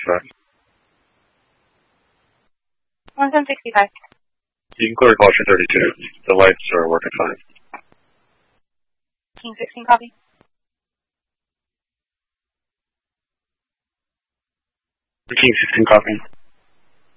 that? 1765. You can clear caution 32. The lights are working fine. King 16 copy. King 16 copy.